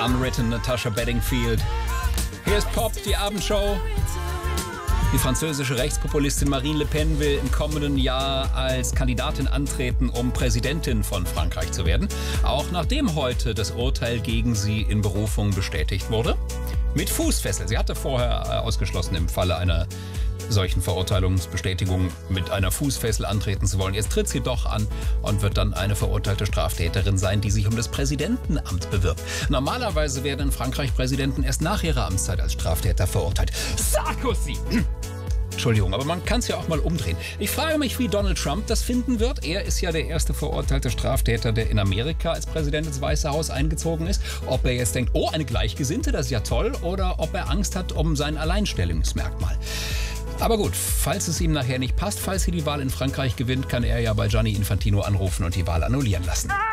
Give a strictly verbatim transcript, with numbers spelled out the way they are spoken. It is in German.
Unwritten, Natasha Bedingfield. Hier ist Pop, die Abendshow. Die französische Rechtspopulistin Marine Le Pen will im kommenden Jahr als Kandidatin antreten, um Präsidentin von Frankreich zu werden. Auch nachdem heute das Urteil gegen sie in Berufung bestätigt wurde. Mit Fußfessel. Sie hatte vorher ausgeschlossen, im Falle einer solchen Verurteilungsbestätigung mit einer Fußfessel antreten zu wollen. Jetzt tritt sie doch an und wird dann eine verurteilte Straftäterin sein, die sich um das Präsidentenamt bewirbt. Normalerweise werden in Frankreich Präsidenten erst nach ihrer Amtszeit als Straftäter verurteilt. Sarkozy! Entschuldigung, aber man kann es ja auch mal umdrehen. Ich frage mich, wie Donald Trump das finden wird. Er ist ja der erste verurteilte Straftäter, der in Amerika als Präsident ins Weiße Haus eingezogen ist. Ob er jetzt denkt, oh, eine Gleichgesinnte, das ist ja toll, oder ob er Angst hat um sein Alleinstellungsmerkmal. Aber gut, falls es ihm nachher nicht passt, falls sie die Wahl in Frankreich gewinnt, kann er ja bei Gianni Infantino anrufen und die Wahl annullieren lassen.